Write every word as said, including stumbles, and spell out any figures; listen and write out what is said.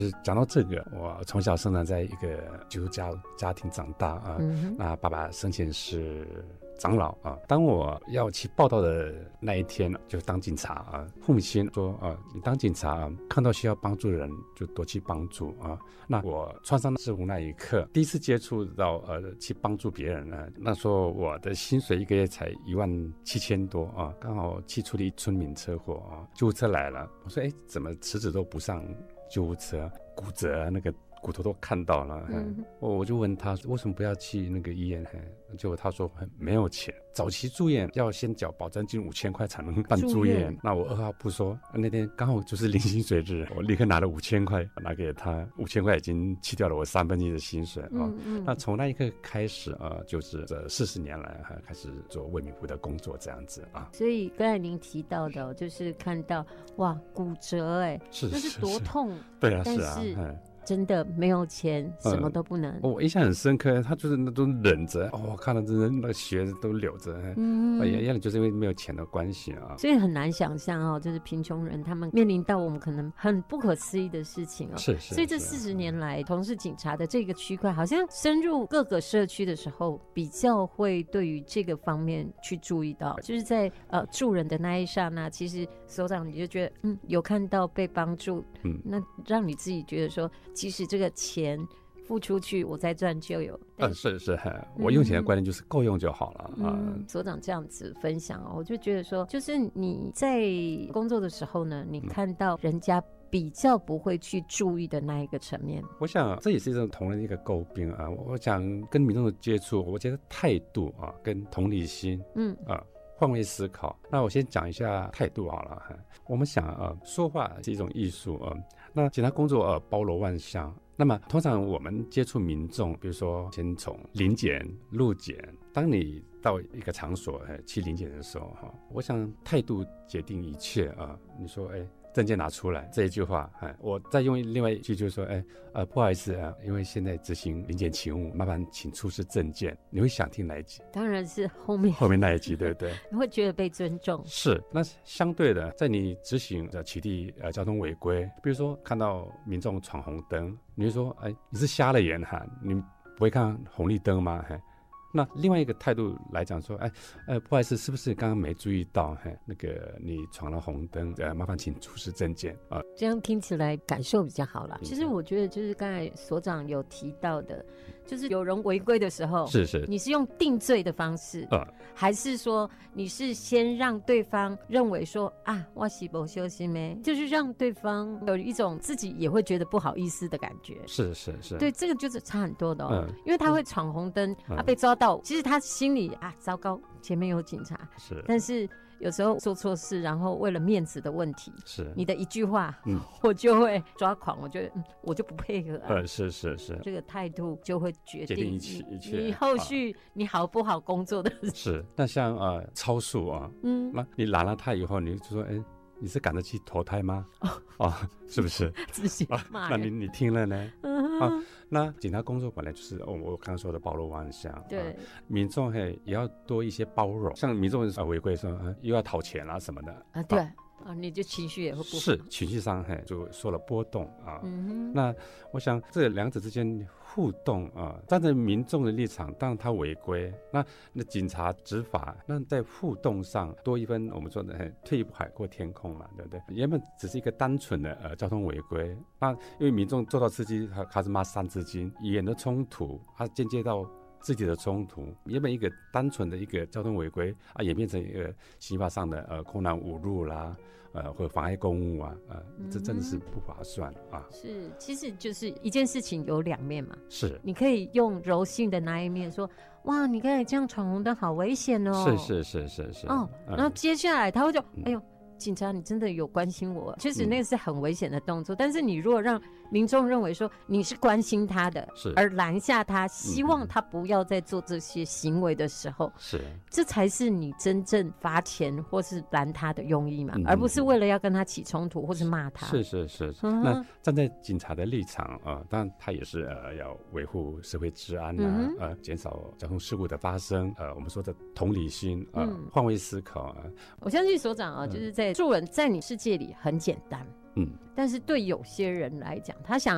就是讲到这个，我从小生长在一个基督教家庭长大啊，嗯、那爸爸生前是长老啊。当我要去报道的那一天，就当警察啊，父母亲说啊，你当警察啊，看到需要帮助的人就多去帮助啊。那我穿上制服那一刻，第一次接触到呃去帮助别人呢，那时候我的薪水一个月才一万七千多啊，刚好去处理村民车祸啊，救护车来了，我说哎，怎么辞职都不上救护车，骨折那个骨头都看到了，嗯，我我就问他为什么不要去那个医院，结果他说没有钱，早期住院要先缴保证金五千块才能办住院。那我二话不说，那天刚好就是领薪水日，我立刻拿了五千块拿给他，五千块已经去掉了我三分之一的薪水啊。嗯嗯，那从那一刻开始啊，就是这四十年来还开始做卫民部的工作这样子啊。 所以刚才您提到的，就是看到哇骨折哎、欸， 是那是多痛， 对啊，是啊， 但是真的没有钱，什么都不能。 嗯、我印象很深刻，他就是那种忍着，哦，我看到真的那个血都流着，嗯，也也就是因为没有钱的关系啊， 所以很难想象哦，就是贫穷人他们面临到我们可能很不可思议的事情哦。 是是。 所以这四十年来，从事警察的这个区块，好像深入各个社区的时候，比较会对于这个方面去注意到，就是在呃助人的那一刹那，其实首长你就觉得嗯有看到被帮助，嗯，那让你自己觉得说。即使这个钱付出去，我再赚就有。 嗯，是是，我用钱的观念就是够用就好了啊。 嗯，所长这样子分享哦，我就觉得说，就是你在工作的时候呢，你看到人家比较不会去注意的那一个层面， 我想这也是一种同仁的一个诟病啊。我想跟民众的接触，我觉得态度啊，跟同理心，嗯啊。换位思考，那我先讲一下态度好了。我们想啊，说话是一种艺术啊。那警察工作呃包罗万象，那么通常我们接触民众，比如说先从临检、路检，当你到一个场所去临检的时候哈，我想态度决定一切啊。你说哎。证件拿出来这一句话，哎，我再用另外一句就是说，哎，呃，不好意思啊，因为现在执行临检勤务，麻烦请出示证件。你会想听哪一集？ 当然是后面后面那一集，对不对？ 你会觉得被尊重。 是，那相对的，在你执行的取缔呃交通违规，比如说看到民众闯红灯，你会说，哎，你是瞎了眼哈，你不会看红绿灯吗？嘿。那另外一个态度来讲说，哎，呃，不好意思，是不是刚刚没注意到，嘿，那个你闯了红灯，呃，麻烦请出示证件啊、呃。 这样听起来感受比较好啦。其实我觉得就是刚才所长有提到的，就是有人违规的时候， 是是， 你是用定罪的方式，呃、还是说你是先让对方认为说啊，我是没小心没，就是让对方有一种自己也会觉得不好意思的感觉。 是是是， 对，这个就是差很多的哦， 嗯、 因为他会闯红灯、嗯、啊，被抓到。其实他心里啊，糟糕，前面有警察， 是， 但是有时候做错事，然后为了面子的问题， 是你的一句话，嗯，我就会抓狂，我就、嗯、我就不配合、啊， 呃，是是是， 这个态度就会决定一切一切你后续你好不好工作的。 是，那像呃超速啊，嗯，那你拦了他以后，你就说，哎。你是赶着去投胎吗？哦，哦是不是？ 自己骂人、啊、 那你你听了呢？嗯、啊，那警察工作本来就是哦，我刚刚说的包罗万象。 对， 啊、民众嘿也要多一些包容。像民众啊违规说、啊、又要讨钱啊什么的啊，对。啊啊，你就情绪也会不好， 是情绪上嘿就受了波动啊。嗯哼，那我想这两者之间互动啊，站在民众的立场，当然他违规，那那警察执法，那在互动上多一分我们说的嘿退一步海阔天空嘛，对不对？原本只是一个单纯的呃交通违规，那因为民众坐到司机他他是骂三字经，语言的冲突，他间接到。自己的冲突，原本一个单纯的一个交通违规啊，演变成一个刑法上的呃公然侮辱啦，呃或者妨碍公务啊，呃，这真的是不划算啊。 是，其实就是一件事情有两面嘛。 是， 你可以用柔性的那一面说，哇，你看这样闯红灯好危险哦。 是是是是是。哦， 嗯、然后接下来他会就，哎呦。警察，你真的有关心我，其实那个是很危险的动作、嗯、但是你如果让民众认为说你是关心他的， 是而拦下他，希望他不要再做这些行为的时候， 是， 这才是你真正罚钱或是拦他的用意嘛、嗯、而不是为了要跟他起冲突或是骂他。 是是是、嗯、那站在警察的立场啊、呃，当然他也是呃要维护社会治安啊、嗯、呃减少交通事故的发生，呃我们说的同理心啊、呃嗯、换位思考啊。 我相信所长啊、嗯、就是在助人在你世界里很简单，嗯，但是对有些人来讲，他想